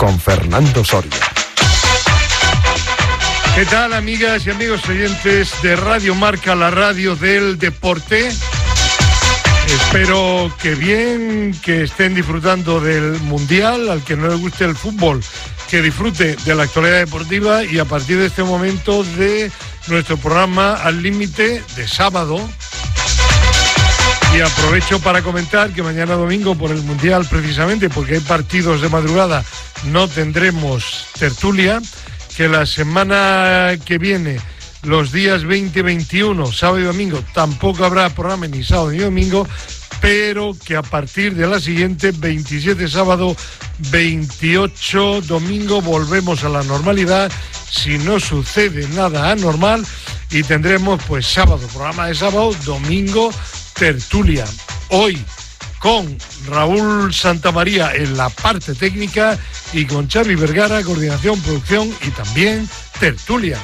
con Fernando Soria. ¿Qué tal, amigas y amigos oyentes de Radio Marca, la radio del deporte? Espero que bien, que estén disfrutando del Mundial. Al que no le guste el fútbol, que disfrute de la actualidad deportiva, y a partir de este momento de nuestro programa Al Límite de sábado. Y aprovecho para comentar que mañana domingo, por el Mundial precisamente, porque hay partidos de madrugada, no tendremos tertulia, que la semana que viene, los días 20 y 21, sábado y domingo, tampoco habrá programa ni sábado ni domingo, pero que a partir de la siguiente, 27 sábado, 28 domingo, volvemos a la normalidad, si no sucede nada anormal, y tendremos pues sábado, programa de sábado, domingo, tertulia. Hoy con Raúl Santamaría en la parte técnica y con Xavi Vergara, coordinación, producción y también tertulia.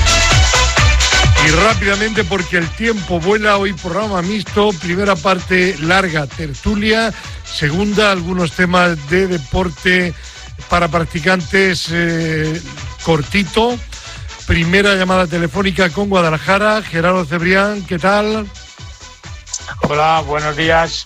Y rápidamente, porque el tiempo vuela, hoy programa mixto, primera parte larga, tertulia, segunda, algunos temas de deporte para practicantes cortito, primera llamada telefónica con Guadalajara. Gerardo Cebrián, ¿qué tal? Hola, buenos días.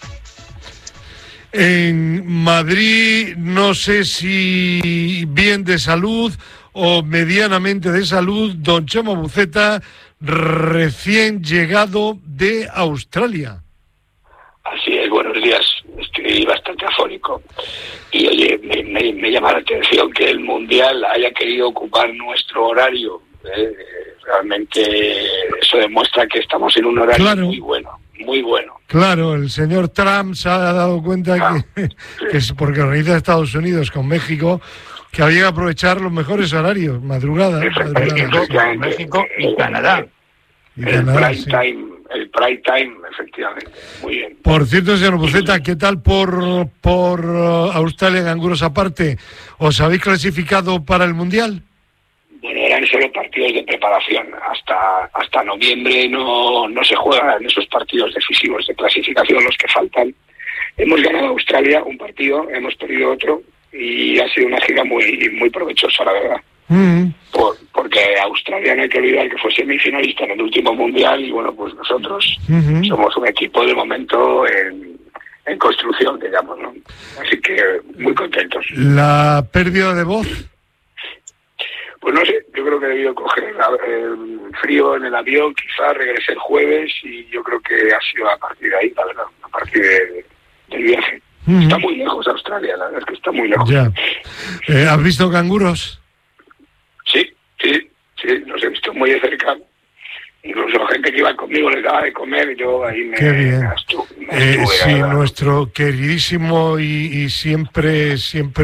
En Madrid, no sé si bien de salud o medianamente de salud, don Chema Buceta, recién llegado de Australia. Así es, buenos días. Estoy bastante afónico. Y oye, me llama la atención que el Mundial haya querido ocupar nuestro horario. Realmente eso demuestra que estamos en un horario muy bueno. Muy bueno. Claro, el señor Trump se ha dado cuenta que es porque organiza Estados Unidos con México, que había que aprovechar los mejores horarios, madrugada. México y Canadá. El prime time, efectivamente. Muy bien. Por cierto, señor Buceta, ¿qué tal por Australia, canguros aparte? ¿Os habéis clasificado para el Mundial? Bueno, eran solo partidos de preparación. Hasta noviembre no se juegan esos partidos decisivos de clasificación, los que faltan. Hemos ganado a Australia un partido, hemos perdido otro, y ha sido una gira muy, muy provechosa, la verdad. Porque Australia, no hay que olvidar que fue semifinalista en el último Mundial, y bueno, pues nosotros somos un equipo de momento en construcción, digamos, ¿no? Así que muy contentos. ¿La pérdida de voz? Pues no sé, yo creo que he debido coger frío en el avión, quizás regresé el jueves, y yo creo que ha sido a partir de ahí, la verdad, a partir del viaje. Está muy lejos Australia, la verdad es que está muy lejos. Ya. ¿Has visto canguros? Sí, los he visto muy de cerca. Incluso la gente que iba conmigo les daba de comer, yo ahí me estuve, sí, nuestro queridísimo y siempre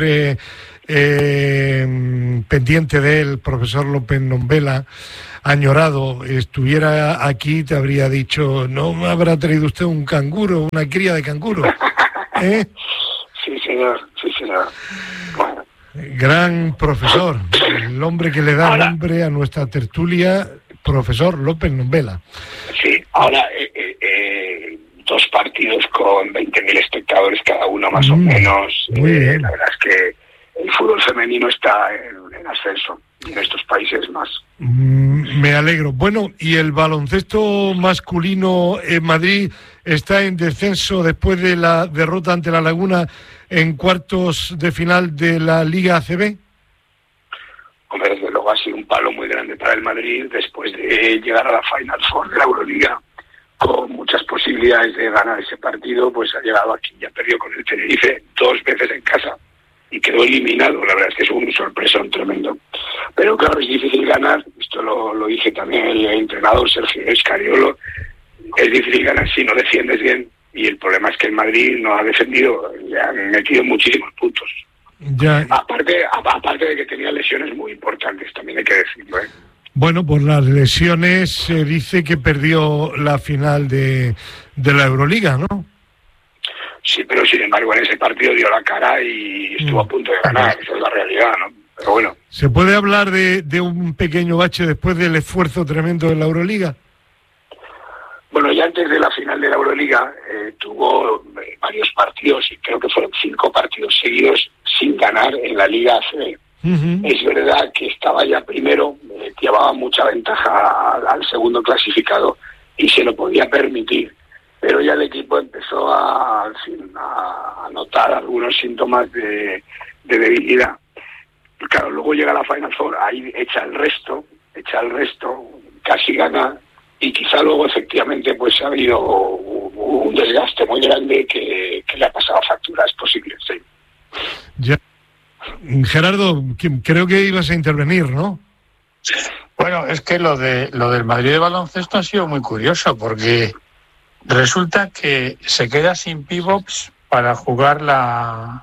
pendiente de él, profesor López Nombela, añorado, estuviera aquí, te habría dicho, ¿no me habrá traído usted un canguro, una cría de canguro? Sí, señor. Bueno. Gran profesor, el hombre que le da nombre a nuestra tertulia, profesor López Nombela. Sí, ahora 2 partidos con 20.000 espectadores cada uno, más o menos. Muy bien. La verdad es que el fútbol femenino está en ascenso, y en estos países más. Me alegro. Bueno, y el baloncesto masculino en Madrid está en descenso después de la derrota ante La Laguna en cuartos de final de la Liga ACB. Hombre, desde luego ha sido un palo muy grande para el Madrid después de llegar a la Final Four de la Euroliga con muchas posibilidades de ganar ese partido. Pues ha llegado aquí, ya perdió con el Tenerife 2 veces en casa y quedó eliminado. La verdad es que es un sorpresón tremendo. Pero claro, es difícil ganar, esto lo dije también el entrenador Sergio Escariolo, es difícil ganar si no defiendes bien, y el problema es que el Madrid no ha defendido, le han metido muchísimos puntos. Ya. Aparte de que tenía lesiones muy importantes, también hay que decirlo, ¿eh? Bueno, por las lesiones se dice que perdió la final de la Euroliga, ¿no? Sí, pero sin embargo en ese partido dio la cara y estuvo a punto de ganar, esa es la realidad, ¿no? Pero bueno. ¿Se puede hablar de un pequeño bache después del esfuerzo tremendo de la Euroliga? Bueno, ya antes de la final de la Euroliga tuvo varios partidos, y creo que fueron 5 partidos seguidos sin ganar en la Liga ACB. Es verdad que estaba ya primero, llevaba mucha ventaja al segundo clasificado y se lo podía permitir, pero ya el equipo empezó a notar algunos síntomas de debilidad. Claro, luego llega la Final Four, ahí echa el resto, casi gana, y quizá luego efectivamente pues ha habido un desgaste muy grande que le ha pasado factura, es posible, sí. Ya. Gerardo, creo que ibas a intervenir, ¿no? Bueno, es que lo del Madrid de baloncesto ha sido muy curioso, porque resulta que se queda sin pivots para jugar la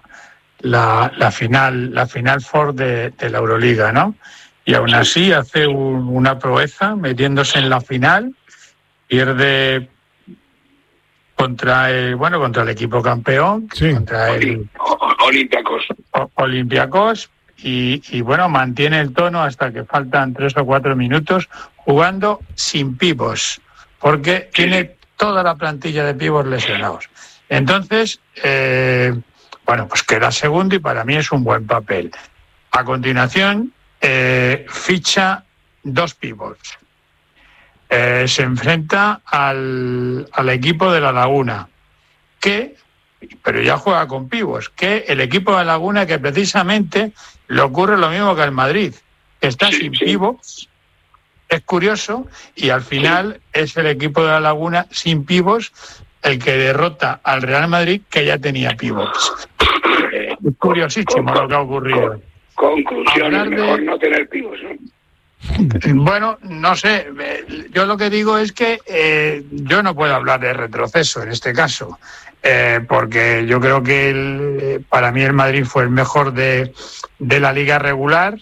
final four de la Euroliga, ¿no? Y aún así hace una proeza metiéndose en la final, pierde contra el equipo campeón, sí, contra el Olympiacos, y bueno, mantiene el tono hasta que faltan 3 o 4 minutos jugando sin pivos, porque tiene toda la plantilla de pivos lesionados. Entonces, pues queda segundo y para mí es un buen papel. A continuación, ficha 2 pivots. Se enfrenta al equipo de La Laguna, pero ya juega con pivots, que el equipo de La Laguna, que precisamente le ocurre lo mismo que al Madrid, está sin pivots, es curioso, y al final es el equipo de La Laguna sin pivots el que derrota al Real Madrid, que ya tenía pivots. Es curiosísimo lo que ha ocurrido. Conclusión, mejor no tener pivots, ¿no? Bueno, no sé, yo lo que digo es que yo no puedo hablar de retroceso en este caso, porque yo creo que para mí el Madrid fue el mejor de la liga regular,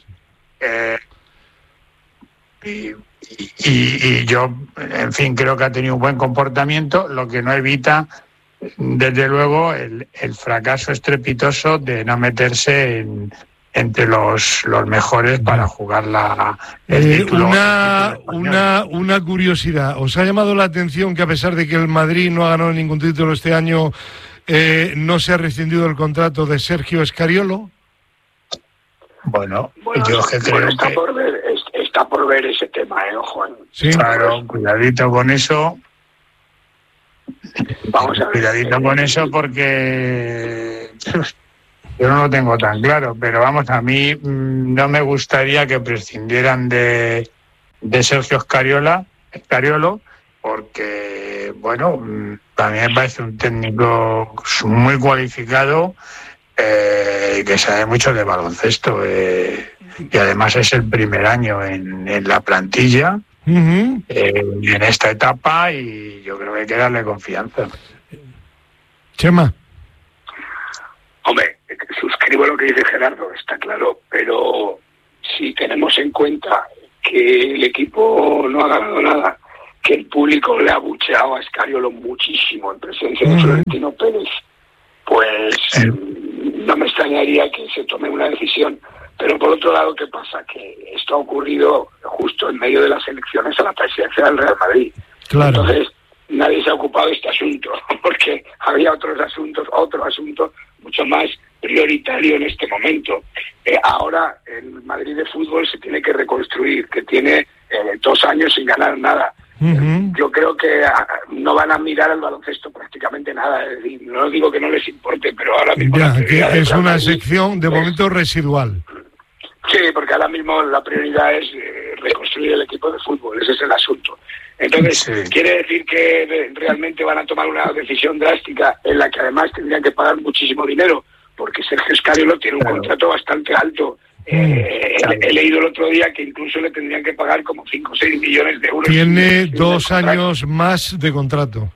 y yo, en fin, creo que ha tenido un buen comportamiento, lo que no evita, desde luego, el fracaso estrepitoso de no meterse entre los mejores para jugar el título. Una curiosidad. ¿Os ha llamado la atención que, a pesar de que el Madrid no ha ganado ningún título este año, no se ha rescindido el contrato de Sergio Scariolo? Bueno, yo creo que está por ver ese tema, Juan. Sí, claro, cuidadito con eso. Vamos a ver. Cuidadito con eso, porque yo no lo tengo tan claro, pero vamos, a mí no me gustaría que prescindieran de Sergio Scariolo, porque, bueno, a mí me parece un técnico muy cualificado, que sabe mucho de baloncesto, y además es el primer año en la plantilla, en esta etapa, y yo creo que hay que darle confianza. Chema. Hombre, suscribo lo que dice Gerardo, está claro, pero si tenemos en cuenta que el equipo no ha ganado nada, que el público le ha abucheado a Scariolo muchísimo en presencia de Florentino Pérez, pues no me extrañaría que se tome una decisión. Pero por otro lado, ¿qué pasa? Que esto ha ocurrido justo en medio de las elecciones a la presidencia del Real Madrid. Claro. Entonces, nadie se ha ocupado de este asunto, porque había otro asunto mucho más prioritario en este momento. Ahora el Madrid de fútbol se tiene que reconstruir, que tiene 2 años sin ganar nada. Yo creo que no van a mirar al baloncesto prácticamente nada. Es decir, no digo que no les importe, pero ahora mismo es una sección de momento residual. Sí, porque ahora mismo la prioridad es reconstruir el equipo de fútbol, ese es el asunto. Entonces, quiere decir que realmente van a tomar una decisión drástica en la que además tendrían que pagar muchísimo dinero, porque Sergio Scariolo tiene un contrato bastante alto. He leído el otro día que incluso le tendrían que pagar como 5 o 6 millones de euros. Tiene 2 años más de contrato.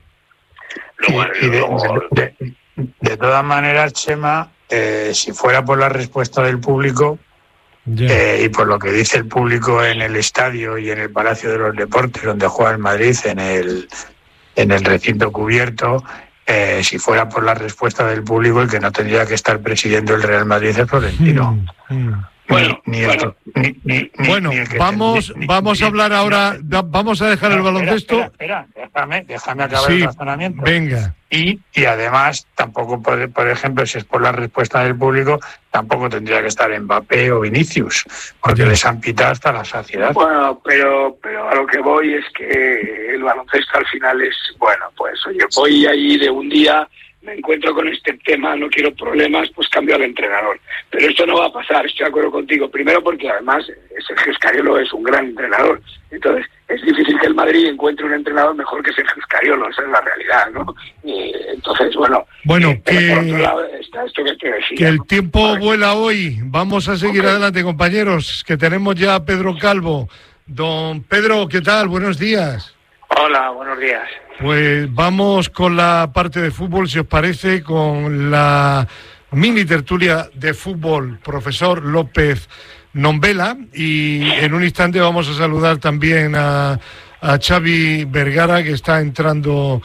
De todas maneras, Chema, si fuera por la respuesta del público, y por lo que dice el público en el estadio y en el Palacio de los Deportes, donde juega el Madrid, en el recinto cubierto, si fuera por la respuesta del público, el que no tendría que estar presidiendo el Real Madrid es Florentino. Bueno, vamos a hablar ahora, vamos a dejar el baloncesto. Espera, déjame acabar el razonamiento. Venga. Y además, tampoco, por ejemplo, si es por la respuesta del público, tampoco tendría que estar Mbappé o Vinicius, porque les han pitado hasta la saciedad. Bueno, pero a lo que voy es que el baloncesto al final es, bueno, pues oye, voy allí de un día, me encuentro con este tema, no quiero problemas, pues cambio al entrenador. Pero esto no va a pasar, estoy de acuerdo contigo. Primero porque además Sergio Scariolo es un gran entrenador. Entonces es difícil que el Madrid encuentre un entrenador mejor que Sergio Scariolo, esa es la realidad, ¿no? Y entonces, bueno, que, por otro lado está esto que te decía. Que el tiempo vuela hoy. Vamos a seguir adelante, compañeros, que tenemos ya a Pedro Calvo. Don Pedro, ¿qué tal? Buenos días. Hola, buenos días. Pues vamos con la parte de fútbol, si os parece, con la mini tertulia de fútbol, profesor López Nombela, y en un instante vamos a saludar también a Xavi Vergara, que está entrando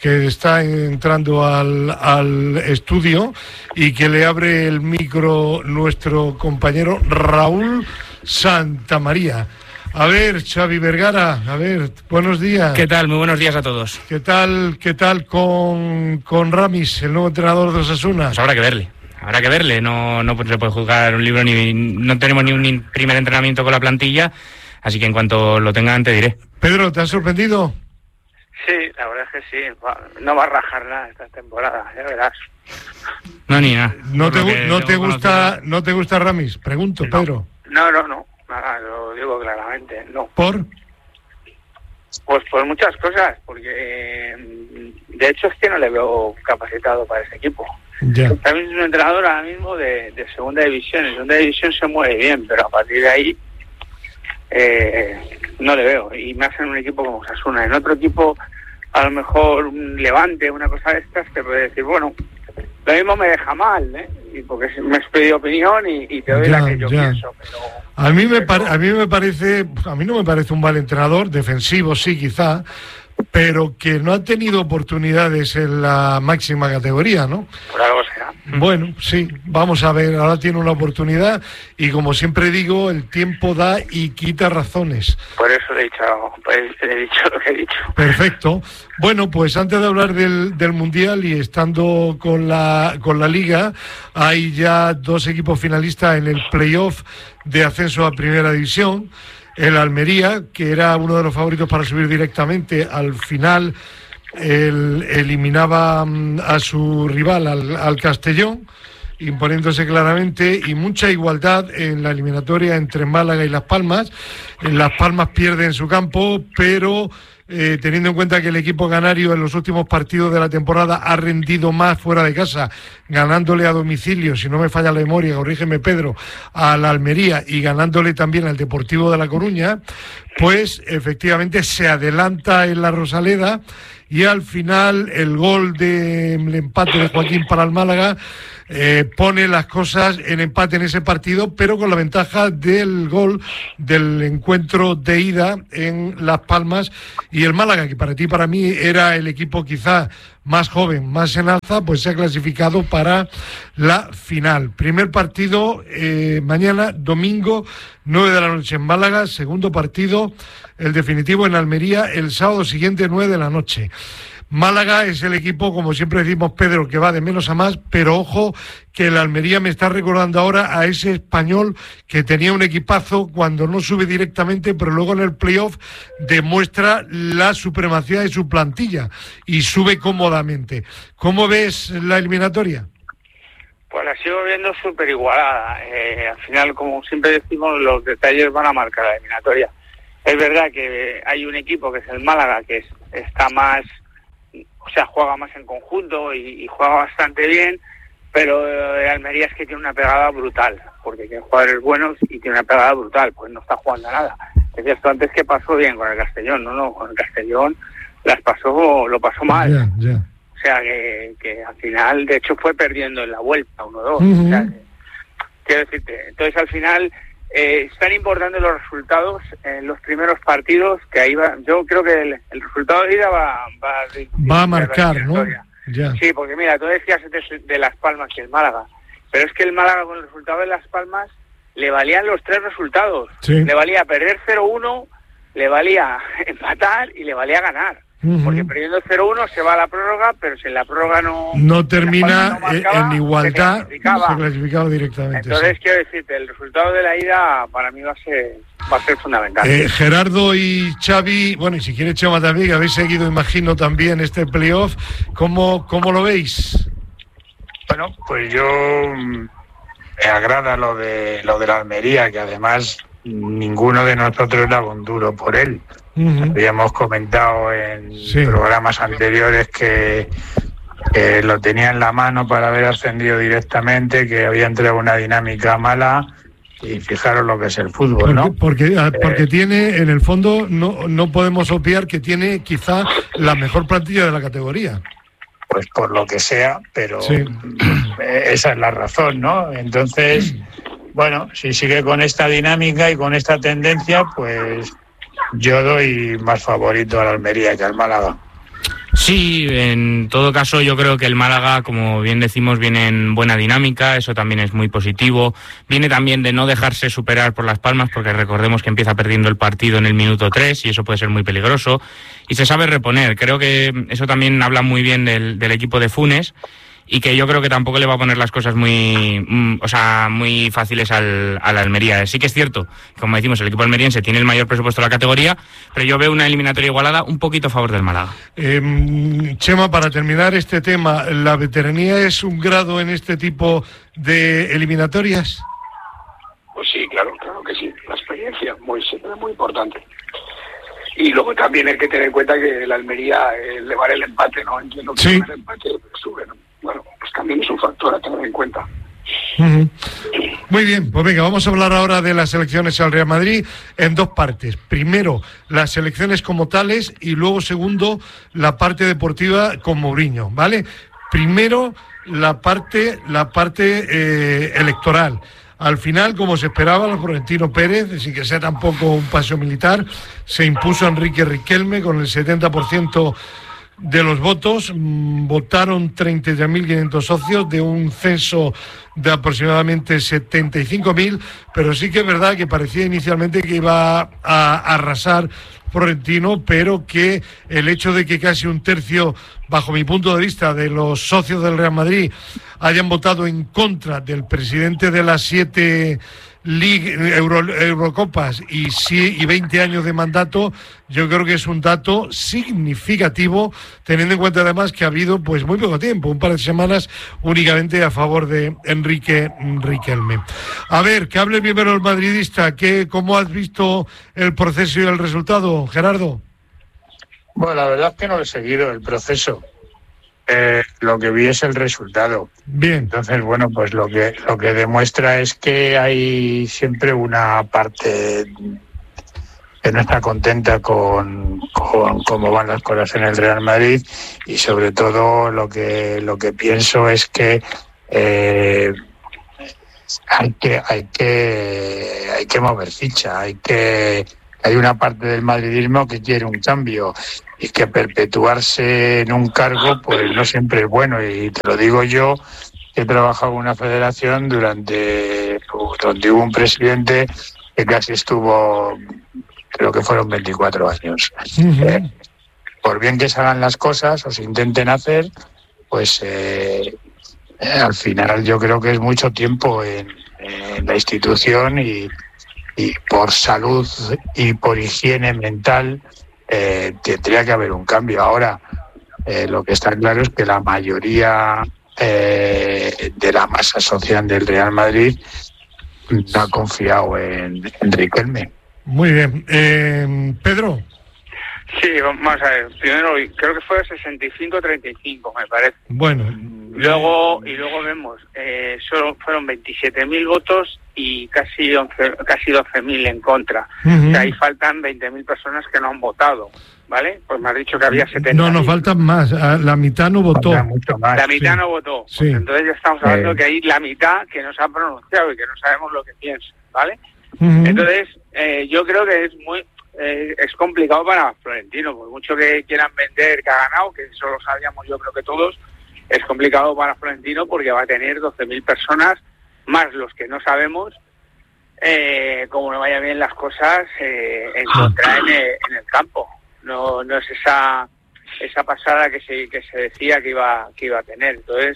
al estudio, y que le abre el micro nuestro compañero Raúl Santamaría. A ver, Xavi Vergara, buenos días. ¿Qué tal? Muy buenos días a todos. ¿Qué tal con Ramis, el nuevo entrenador de Osasuna? Pues habrá que verle, no se puede juzgar un libro, no tenemos ni un primer entrenamiento con la plantilla, así que en cuanto lo tenga te diré. Pedro, ¿te has sorprendido? Sí, la verdad es que sí, no va a rajar nada esta temporada, ya verás. No, ni nada. ¿No te gusta Ramis? Pregunto, no. Pedro. No. Nada, lo digo claramente, no. ¿Por? Pues por muchas cosas, porque de hecho es que no le veo capacitado para ese equipo. Ya. También es un entrenador ahora mismo de segunda división. En segunda división se mueve bien, pero a partir de ahí no le veo. Y más en un equipo como Osasuna. En otro equipo, a lo mejor un Levante, una cosa de estas, te puede decir, bueno, lo mismo me deja mal, y porque me has pedido opinión y te doy la que yo pienso, pero a mí no me parece un mal entrenador, defensivo sí quizá, pero que no ha tenido oportunidades en la máxima categoría, ¿no? Por algo será. Bueno, sí, vamos a ver, ahora tiene una oportunidad y como siempre digo, el tiempo da y quita razones. Por eso le he dicho lo que he dicho. Perfecto. Bueno, pues antes de hablar del Mundial y estando con la Liga, hay ya dos equipos finalistas en el playoff de ascenso a Primera División. El Almería, que era uno de los favoritos para subir directamente, al final eliminaba a su rival, al Castellón, imponiéndose claramente, y mucha igualdad en la eliminatoria entre Málaga y Las Palmas. Las Palmas pierde en su campo, pero teniendo en cuenta que el equipo canario en los últimos partidos de la temporada ha rendido más fuera de casa, ganándole a domicilio, si no me falla la memoria, corrígeme Pedro, a la Almería y ganándole también al Deportivo de La Coruña, pues efectivamente se adelanta en la Rosaleda y al final el gol del empate de Joaquín para el Málaga pone las cosas en empate en ese partido, pero con la ventaja del gol del encuentro de ida en Las Palmas, y el Málaga, que para ti y para mí era el equipo quizá más joven, más en alza, pues se ha clasificado para la final. Primer partido mañana, domingo, 9 de la noche en Málaga. Segundo partido, el definitivo en Almería, el sábado siguiente, 9 de la noche. Málaga es el equipo, como siempre decimos, Pedro, que va de menos a más, pero ojo que el Almería me está recordando ahora a ese Español que tenía un equipazo cuando no sube directamente, pero luego en el playoff demuestra la supremacía de su plantilla y sube cómodamente. ¿Cómo ves la eliminatoria? Pues la sigo viendo súper igualada. Al final, como siempre decimos, los detalles van a marcar la eliminatoria. Es verdad que hay un equipo que es el Málaga, que está más... O sea, juega más en conjunto y juega bastante bien, pero Almería es que tiene una pegada brutal, porque tiene jugadores buenos y tiene una pegada brutal, pues no está jugando a nada. Decías tú antes que pasó bien con el Castellón, no, con el Castellón lo pasó mal. Yeah. O sea, que al final, de hecho, fue perdiendo en la vuelta 1-2. Uh-huh. O sea, quiero decirte, entonces al final... están importando los resultados en los primeros partidos, que ahí va. Yo creo que el resultado de ida va a marcar, ¿no? Ya. Sí, porque mira, tú decías de Las Palmas y el Málaga, pero es que el Málaga con el resultado de Las Palmas le valían los 3 resultados. Sí. Le valía perder 0-1, le valía empatar y le valía ganar. Porque perdiendo 0-1 se va a la prórroga, pero si en la prórroga no termina marcaba, en igualdad, se clasificaba directamente. Entonces, quiero decirte, el resultado de la ida para mí va a ser fundamental. Gerardo y Xavi, bueno, y si quiere Chema también, que habéis seguido, imagino, también este playoff, ¿cómo lo veis? Bueno, pues yo me agrada lo de la Almería, que además ninguno de nosotros daba un duro por él. Habíamos comentado en programas anteriores que lo tenía en la mano para haber ascendido directamente, que había entrado una dinámica mala, y fijaros lo que es el fútbol, ¿no? Porque tiene, en el fondo, no podemos obviar que tiene quizá la mejor plantilla de la categoría. Pues por lo que sea, pero sí. Esa es la razón, ¿no? Entonces, bueno, si sigue con esta dinámica y con esta tendencia, pues yo doy más favorito a la Almería que al Málaga. Sí, en todo caso yo creo que el Málaga, como bien decimos, viene en buena dinámica, eso también es muy positivo. Viene también de no dejarse superar por Las Palmas, porque recordemos que empieza perdiendo el partido en el minuto 3 y eso puede ser muy peligroso. Y se sabe reponer, creo que eso también habla muy bien del equipo de Funes, y que yo creo que tampoco le va a poner las cosas muy fáciles al Almería. Sí que es cierto, como decimos, el equipo almeriense tiene el mayor presupuesto de la categoría, pero yo veo una eliminatoria igualada un poquito a favor del Málaga. Chema, para terminar este tema, ¿la veteranía es un grado en este tipo de eliminatorias? Pues sí, claro que sí. La experiencia siempre muy importante. Y luego también hay que tener en cuenta que la Almería le vale el empate, ¿no? Entiendo que sí. El empate sube, ¿no? Bueno, pues también es un factor a tener en cuenta. Muy bien, pues venga, vamos a hablar ahora de las elecciones al Real Madrid en dos partes. Primero, las elecciones como tales, y luego, segundo, la parte deportiva con Mourinho, ¿vale? Primero, la parte electoral. Al final, como se esperaba, Florentino Pérez, sin que sea tampoco un paseo militar, se impuso a Enrique Riquelme con el 70% de los votos. Votaron 33.500 socios de un censo de aproximadamente 75.000, pero sí que es verdad que parecía inicialmente que iba a arrasar Florentino, pero que el hecho de que casi un tercio, bajo mi punto de vista, de los socios del Real Madrid hayan votado en contra del presidente de las 7 Eurocopas y 20 años de mandato, yo creo que es un dato significativo, teniendo en cuenta además que ha habido pues muy poco tiempo, un par de semanas únicamente a favor de Enrique Riquelme. A ver, que hable primero el madridista. ¿Cómo has visto el proceso y el resultado, Gerardo? Bueno, la verdad es que no he seguido el proceso. Lo que vi es el resultado. Bien. Entonces, bueno, pues lo que demuestra es que hay siempre una parte que no está contenta con cómo van las cosas en el Real Madrid, y sobre todo lo que pienso es que hay que mover ficha, hay una parte del madridismo que quiere un cambio, y que perpetuarse en un cargo pues no siempre es bueno. Y te lo digo yo, que he trabajado en una federación donde hubo un presidente que casi estuvo, creo que fueron 24 años. Por bien que se hagan las cosas o se intenten hacer, pues al final yo creo que es mucho tiempo en la institución, y por salud y por higiene mental tendría que haber un cambio. Ahora, lo que está claro es que la mayoría de la masa social del Real Madrid no ha confiado en Riquelme. Muy bien. Pedro. Sí, vamos a ver. Primero, creo que fue 65-35, me parece. Bueno. Luego vemos, solo fueron 27.000 votos y casi 12.000 en contra. O sea, ahí faltan 20.000 personas que no han votado, ¿vale? Pues me has dicho que había 70.000. No, nos faltan más. La mitad no votó. Mucho más, la mitad no votó. Sí. Pues entonces ya estamos hablando que hay la mitad que no se ha pronunciado y que no sabemos lo que piensa, ¿vale? Entonces, yo creo que es complicado para Florentino, por mucho que quieran vender que ha ganado, que eso lo sabíamos yo creo que todos. Es complicado para Florentino porque va a tener 12.000 personas, más los que no sabemos, como no vaya bien las cosas, encontrar en el campo. No es esa pasada que se decía que iba a tener. Entonces,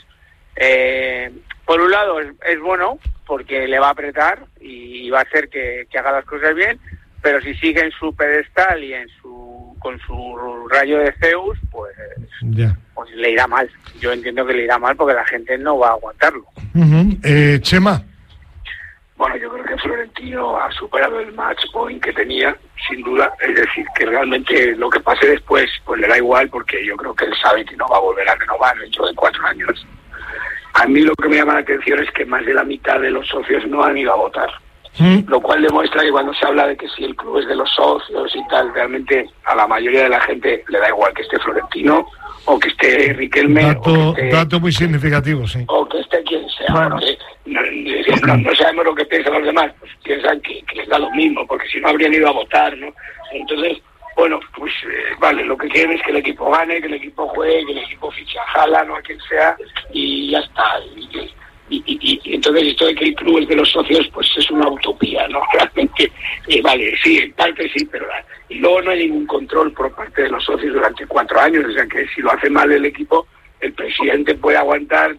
por un lado es bueno porque le va a apretar y va a hacer que haga las cosas bien, pero si sigue en su pedestal y con su rayo de Zeus, pues le irá mal. Yo entiendo que le irá mal porque la gente no va a aguantarlo. Chema. Bueno, yo creo que Florentino ha superado el match point que tenía, sin duda. Es decir, que realmente lo que pase después, pues le da igual, porque yo creo que él sabe que no va a volver a renovar dentro de 4 años. A mí lo que me llama la atención es que más de la mitad de los socios no han ido a votar. Lo cual demuestra que cuando se habla de que si el club es de los socios y tal, realmente a la mayoría de la gente le da igual que esté Florentino o que esté Riquelme. Dato muy significativo, sí. O que esté quien sea. Bueno, porque no sabemos lo que piensan los demás, pues piensan que les da lo mismo, porque si no habrían ido a votar, ¿no? Entonces, bueno, pues vale, lo que quieren es que el equipo gane, que el equipo juegue, que el equipo fiche a Haaland o a quien sea, y ya está. Y entonces esto de que el club es de los socios, pues es una utopía, ¿no? Realmente, vale, sí, en parte sí, pero y luego no hay ningún control por parte de los socios durante 4 años, o sea que si lo hace mal el equipo, el presidente puede aguantar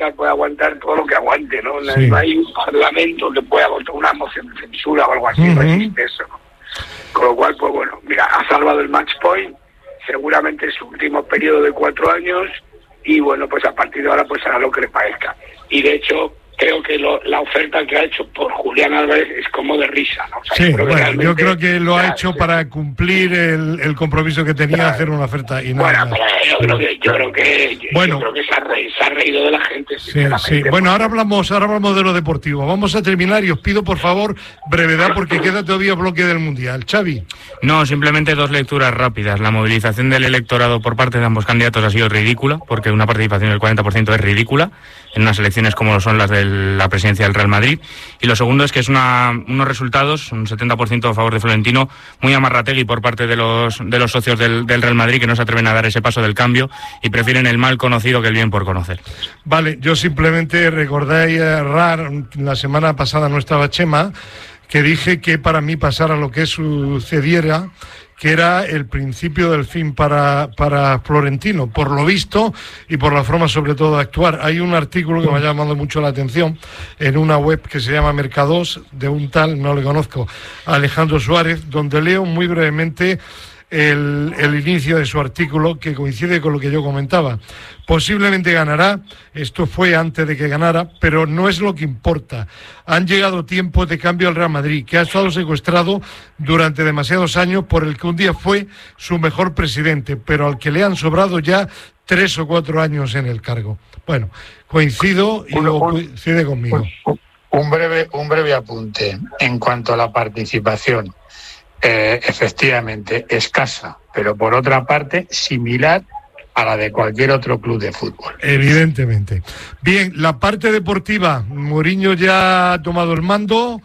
todo lo que aguante, ¿no? Sí. No hay un parlamento que pueda votar una moción de censura o algo así, no existe eso, ¿no? Con lo cual, pues bueno, mira, ha salvado el match point, seguramente es su último periodo de 4 años, y bueno, pues a partir de ahora pues hará lo que le parezca. Y de hecho, creo que la oferta que ha hecho por Julián Álvarez es como de risa, ¿no? O sea, sí, yo creo que lo ha hecho para cumplir el compromiso que tenía de hacer una oferta y nada más. Yo creo que se ha reído de la gente. Sí. Bueno, ahora hablamos de lo deportivo. Vamos a terminar y os pido por favor brevedad porque queda todavía bloque del Mundial. Xavi. No, simplemente 2 lecturas rápidas. La movilización del electorado por parte de ambos candidatos ha sido ridícula, porque una participación del 40% es ridícula en unas elecciones como lo son las de la presidencia del Real Madrid. Y lo segundo es que es unos resultados, un 70% a favor de Florentino, muy amarrategui por parte de los socios del Real Madrid, que no se atreven a dar ese paso del cambio y prefieren el mal conocido que el bien por conocer. Vale, yo simplemente recordáis la semana pasada no estaba Chema, que dije que para mí pasara lo que sucediera, que era el principio del fin para Florentino, por lo visto y por la forma sobre todo de actuar. Hay un artículo que me ha llamado mucho la atención en una web que se llama Mercados, de un tal, no le conozco, Alejandro Suárez, donde leo muy brevemente el inicio de su artículo, que coincide con lo que yo comentaba. Posiblemente ganará, esto fue antes de que ganara, pero no es lo que importa. Han llegado tiempos de cambio al Real Madrid, que ha estado secuestrado durante demasiados años por el que un día fue su mejor presidente, pero al que le han sobrado ya 3 o 4 años en el cargo. Bueno, coincido y luego coincide conmigo. Un breve apunte en cuanto a la participación. Efectivamente escasa, pero por otra parte similar a la de cualquier otro club de fútbol. Evidentemente. Bien, la parte deportiva, Mourinho ya ha tomado el mando.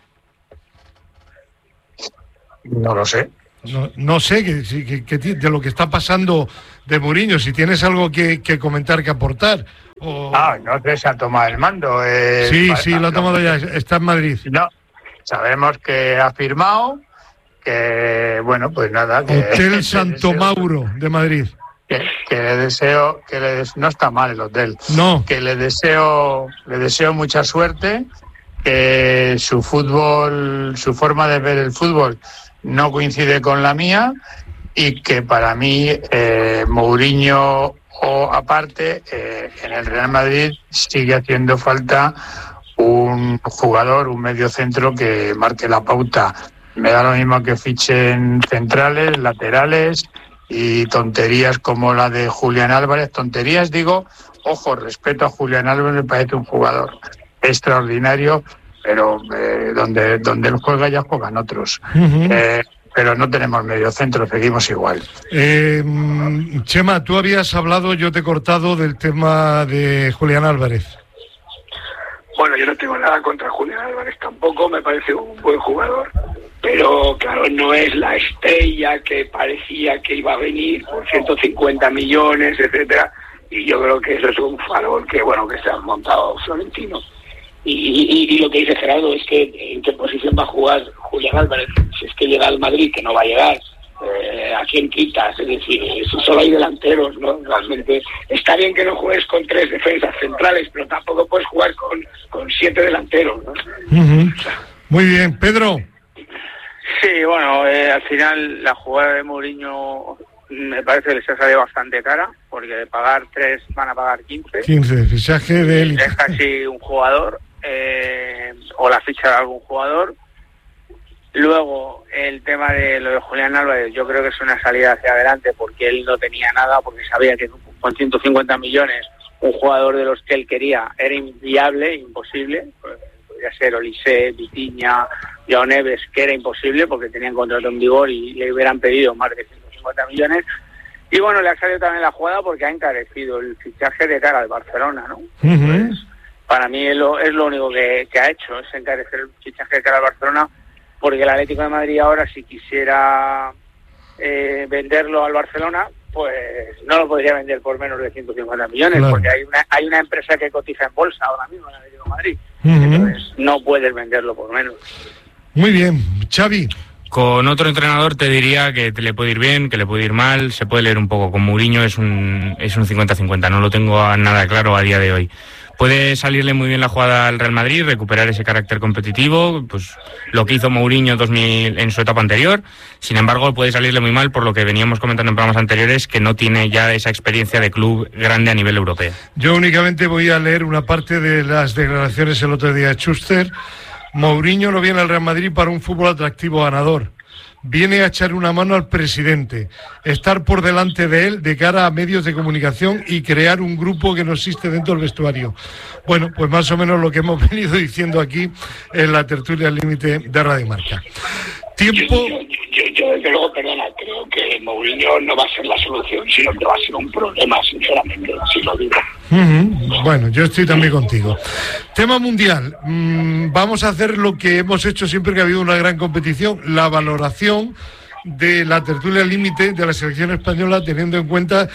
No lo sé. No sé que de lo que está pasando de Mourinho, si tienes algo que comentar, que aportar. No sé, se ha tomado el mando. Sí, lo ha tomado ya, está en Madrid. No, sabemos que ha firmado. Que bueno, pues nada. Hotel Santo Mauro de Madrid. Que le deseo, no está mal el hotel. No. Que le deseo mucha suerte. Que su fútbol, su forma de ver el fútbol no coincide con la mía y que para mí Mourinho o aparte en el Real Madrid sigue haciendo falta un jugador, un mediocentro que marque la pauta. Me da lo mismo que fichen centrales, laterales y tonterías como la de Julián Álvarez. Tonterías, digo, ojo, respeto a Julián Álvarez, me parece un jugador extraordinario, pero donde él juega ya juegan otros. Pero no tenemos medio centro, seguimos igual. Chema, tú habías hablado, yo te he cortado, del tema de Julián Álvarez. Bueno, yo no tengo nada contra Julián Álvarez tampoco, me parece un buen jugador, pero claro, no es la estrella que parecía que iba a venir por 150 millones, etcétera, y yo creo que eso es un farol que se ha montado Florentino. Y lo que dice Gerardo es que en qué posición va a jugar Julián Álvarez. Si es que llega al Madrid, que no va a llegar, ¿a quién quitas? Es decir, si solo hay delanteros, ¿no? Realmente está bien que no juegues con 3 defensas centrales, pero tampoco puedes jugar con 7 delanteros, ¿no? Uh-huh. Muy bien, Pedro. Sí, bueno, al final la jugada de Mourinho me parece que les ha salido bastante cara, porque de pagar 3 van a pagar 15. 15, fichaje de élite. Es casi un jugador, o la ficha de algún jugador. Luego, el tema de lo de Julián Álvarez, yo creo que es una salida hacia adelante, porque él no tenía nada, porque sabía que con 150 millones un jugador de los que él quería era inviable, imposible. Podría ser Olise, Vitinha, Joao Neves, que era imposible porque tenían contrato en vigor y le hubieran pedido más de 150 millones. Y bueno, le ha salido también la jugada porque ha encarecido el fichaje de cara al Barcelona, ¿no? Pues, para mí es lo único que ha hecho, es encarecer el fichaje de cara al Barcelona, porque el Atlético de Madrid ahora, si quisiera venderlo al Barcelona, pues no lo podría vender por menos de 150 millones, claro, porque hay una empresa que cotiza en bolsa ahora mismo en el Atlético de Madrid. Entonces no puedes venderlo por menos. Muy bien, Xavi. Con otro entrenador te diría que le puede ir bien, que le puede ir mal, se puede leer un poco. Con Mourinho es un 50-50, no lo tengo nada claro a día de hoy. Puede salirle muy bien la jugada al Real Madrid, recuperar ese carácter competitivo, pues lo que hizo Mourinho en su etapa anterior. Sin embargo, puede salirle muy mal por lo que veníamos comentando en programas anteriores, que no tiene ya esa experiencia de club grande a nivel europeo. Yo únicamente voy a leer una parte de las declaraciones el otro día de Schuster. Mourinho no viene al Real Madrid para un fútbol atractivo ganador. Viene a echar una mano al presidente, estar por delante de él de cara a medios de comunicación y crear un grupo que no existe dentro del vestuario. Bueno, pues más o menos lo que hemos venido diciendo aquí en la tertulia al límite de Radio Marca. Tiempo. Yo desde luego, perdona, creo que Mourinho no va a ser la solución, sino que va a ser un problema, sinceramente, si lo digo. Bueno, yo estoy también contigo. Tema mundial. Vamos a hacer lo que hemos hecho siempre que ha habido una gran competición, la valoración de la tertulia al límite de la selección española, teniendo en cuenta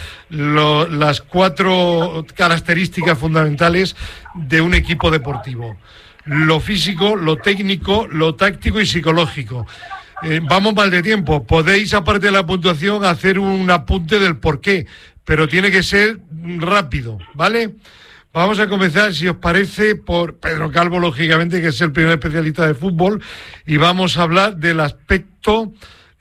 las 4 características fundamentales de un equipo deportivo: lo físico, lo técnico, lo táctico y psicológico. Vamos mal de tiempo. Podéis, aparte de la puntuación, hacer un apunte del porqué, pero tiene que ser rápido, ¿vale? Vamos a comenzar, si os parece, por Pedro Calvo, lógicamente, que es el primer especialista de fútbol, y vamos a hablar del aspecto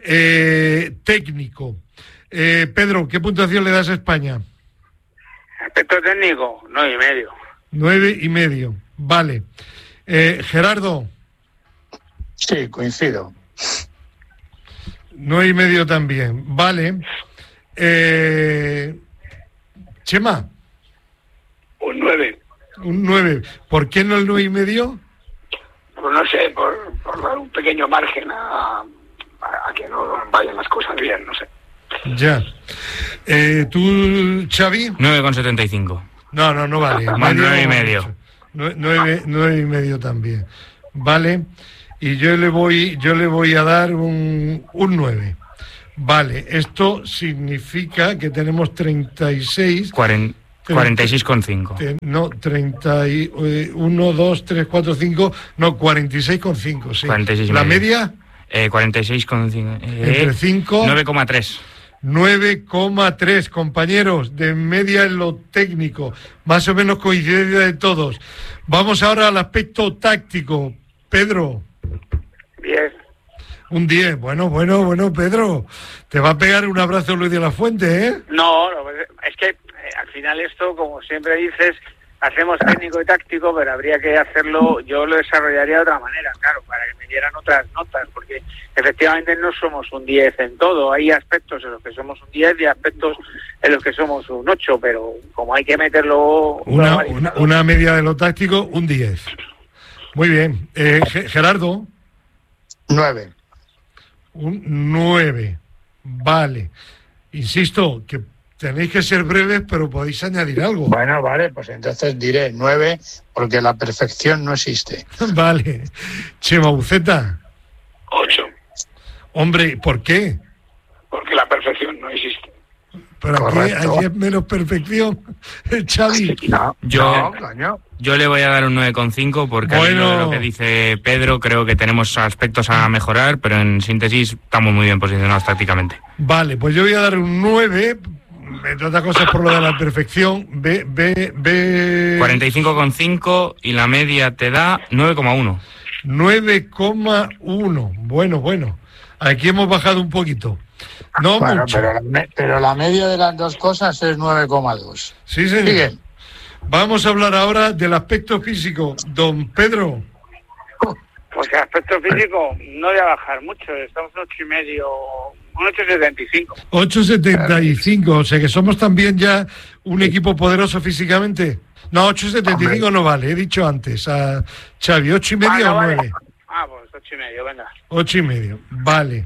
técnico. Pedro, ¿qué puntuación le das a España? Aspecto técnico, 9,5. 9,5, vale. Gerardo. Sí, coincido. 9,5 también, vale. Chema. Un 9. Un 9. ¿Por qué no el 9,5? Pues no sé, por dar un pequeño margen a que no vayan las cosas bien, no sé. Ya. ¿Tú, Xavi? 9,75. No vale. Más 9,5. 9,5 también. Vale. Y yo le voy a dar un 9. Vale, esto significa que tenemos 36... 46,5. No, 31, 2, 3, 4, 5... No, 46,5, sí. 46,5. ¿La media? 46,5. Entre 5... 9,3. 9,3, compañeros, de media en lo técnico. Más o menos coincidencia de todos. Vamos ahora al aspecto táctico. Pedro. 10. Un 10. Bueno, Pedro. Te va a pegar un abrazo Luis de la Fuente, ¿eh? No, es que al final esto, como siempre dices, hacemos técnico y táctico, pero habría que hacerlo, yo lo desarrollaría de otra manera, claro, para que me dieran otras notas, porque efectivamente no somos un 10 en todo, hay aspectos en los que somos un 10 y aspectos en los que somos un 8, pero como hay que meterlo... Una media de lo táctico, un 10. Muy bien. Gerardo. 9. Un 9. Vale. Insisto, que tenéis que ser breves, pero podéis añadir algo. Bueno, vale, pues entonces diré 9, porque la perfección no existe. Vale. Chema Buceta. 8. Hombre, ¿por qué? Porque la perfección no existe. Pero aquí es menos perfección. Xavi. No, yo le voy a dar un 9,5 porque al hilo de lo que dice Pedro, creo que tenemos aspectos a mejorar, pero en síntesis estamos muy bien posicionados tácticamente. Vale, pues yo voy a dar un 9, entre otras cosas por lo de la perfección. 45,5 y la media te da 9,1. 9,1. Bueno. Aquí hemos bajado un poquito. No mucho. Pero la media de las dos cosas es 9,2. Sí, señor. Sigue. Vamos a hablar ahora del aspecto físico. Don Pedro. Pues el aspecto físico no voy a bajar mucho, estamos en 8,5, un 8,75. 8,75, o sea que somos también ya un equipo poderoso físicamente. No, 8,75 no vale, he dicho antes a Xavi, 8,5 o 9. Vale. Pues 8,5, venga. 8,5, vale.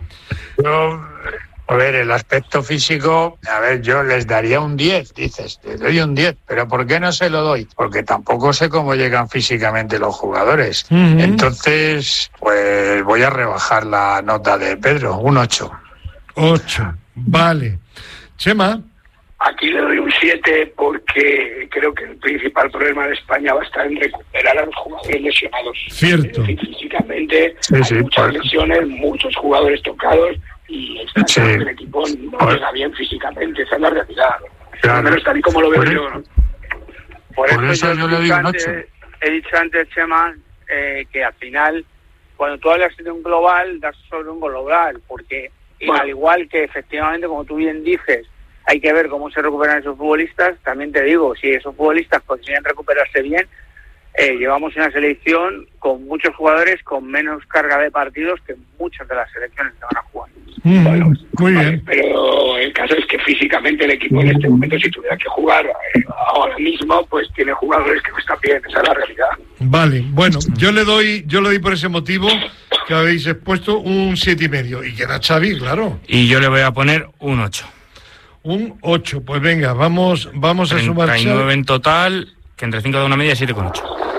A ver, el aspecto físico, yo les daría un 10, dices, les doy un 10, pero ¿por qué no se lo doy? Porque tampoco sé cómo llegan físicamente los jugadores. Uh-huh. Entonces, pues voy a rebajar la nota de Pedro, un 8. 8, vale. Chema. Aquí le doy un 7 porque creo que el principal problema de España va a estar en recuperar a los jugadores lesionados. Cierto. Físicamente, hay muchas lesiones, muchos jugadores tocados y el equipo no llega bien físicamente, esa es la realidad. Al menos tal y como lo veo yo, ¿no? Por eso yo le digo un 8. He dicho antes, Chema, que al final, cuando tú hablas de un global, das sobre un global, porque al igual que efectivamente, como tú bien dices, hay que ver cómo se recuperan esos futbolistas. También te digo, si esos futbolistas consiguen recuperarse bien, llevamos una selección con muchos jugadores con menos carga de partidos que muchas de las selecciones que van a jugar. Bueno, muy bien. Pero el caso es que físicamente el equipo en este momento, si tuviera que jugar ahora mismo, pues tiene jugadores que no están bien, esa es la realidad. Vale, bueno, yo le doy por ese motivo que habéis expuesto un 7,5 y queda Xavi, claro. Y yo le voy a poner un 8. Un 8, pues venga, vamos a sumar 39 en total, que entre 5 da una media de 7,8.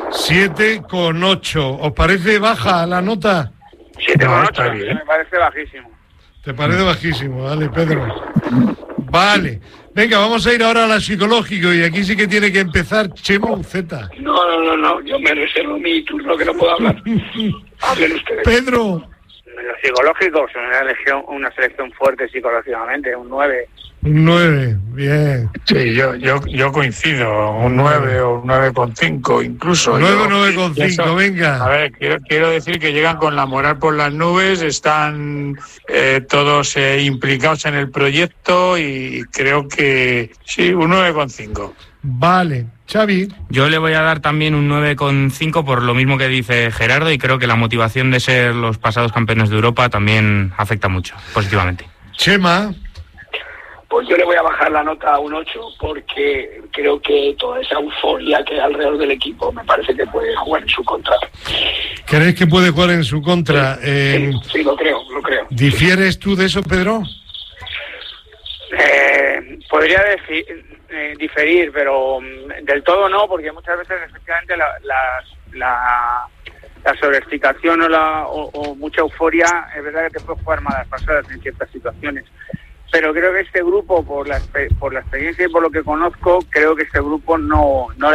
7,8. ¿Os parece baja la nota? 7,8, me parece bajísimo. ¿Te parece bajísimo? Vale, Pedro. Vale. Venga, vamos a ir ahora a la psicológico y aquí sí que tiene que empezar Chema Uceta. No, yo me reservo mi turno que no puedo hablar. Hablen ustedes. Pedro. Los psicológicos, una selección fuerte psicológicamente, un 9. Un 9, bien. Sí, yo coincido, un 9 o un 9,5 incluso. 9 o 9,5, venga. A ver, quiero decir que llegan con la moral por las nubes, están todos implicados en el proyecto y creo que sí, un 9,5. Vale, Xavi. Yo le voy a dar también un 9,5 por lo mismo que dice Gerardo y creo que la motivación de ser los pasados campeones de Europa también afecta mucho, positivamente. Chema. Pues yo le voy a bajar la nota a un 8 porque creo que toda esa euforia que hay alrededor del equipo me parece que puede jugar en su contra. ¿Crees que puede jugar en su contra? Sí, lo creo. ¿Difieres tú de eso, Pedro? Podría diferir, pero del todo no, porque muchas veces efectivamente la sobreexcitación o mucha euforia es verdad que te puede jugar malas pasadas en ciertas situaciones. Pero creo que este grupo, por la experiencia y por lo que conozco, creo que este grupo no le